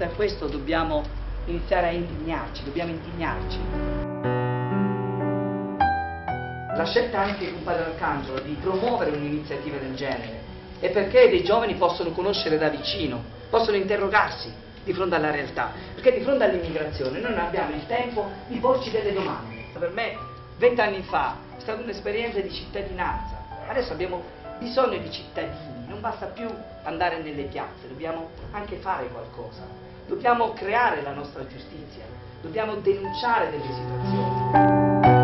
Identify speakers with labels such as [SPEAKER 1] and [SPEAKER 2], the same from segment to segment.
[SPEAKER 1] fronte a questo dobbiamo iniziare a indignarci, La scelta anche con Padre Arcangelo di promuovere un'iniziativa del genere è perché dei giovani possono conoscere da vicino, possono interrogarsi di fronte alla realtà, perché di fronte all'immigrazione noi non abbiamo il tempo di porci delle domande. Per me 20 anni fa è stata un'esperienza di cittadinanza, adesso abbiamo bisogno di cittadini, non basta più andare nelle piazze, dobbiamo anche fare qualcosa, dobbiamo creare la nostra giustizia, dobbiamo denunciare delle situazioni.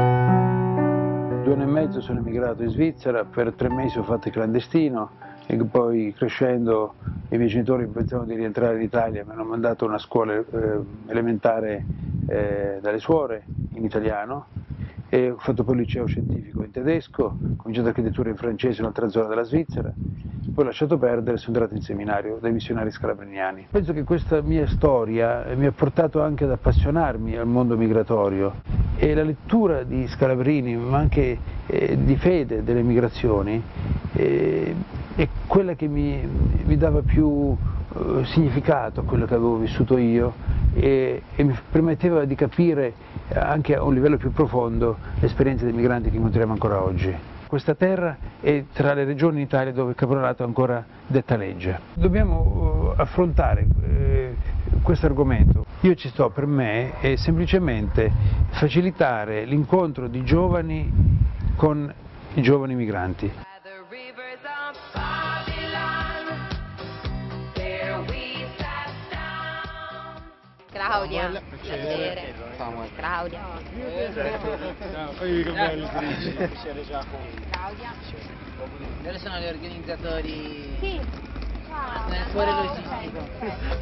[SPEAKER 2] 2 anni e mezzo sono emigrato in Svizzera, per 3 mesi ho fatto il clandestino e poi crescendo i miei genitori pensavano di rientrare in Italia, mi hanno mandato a una scuola elementare dalle suore in italiano e ho fatto poi il liceo scientifico in tedesco, ho cominciato architettura in francese in un'altra zona della Svizzera, poi ho lasciato perdere e sono entrato in seminario dai missionari scalabriniani. Penso che questa mia storia mi ha portato anche ad appassionarmi al mondo migratorio e la lettura di Scalabrini, ma anche di fede delle migrazioni, è quella che mi dava più significato a quello che avevo vissuto io e mi permetteva di capire anche a un livello più profondo l'esperienza dei migranti che incontriamo ancora oggi. Questa terra è tra le regioni in Italia dove il caporalato è ancora detta legge. Dobbiamo affrontare questo argomento. Io ci sto per me è semplicemente facilitare l'incontro di giovani con i giovani migranti.
[SPEAKER 3] Claudia, piacere. Claudia. Claudia.
[SPEAKER 4] Loro sono gli organizzatori
[SPEAKER 3] Sì. Ciao.
[SPEAKER 4] del foro logistico.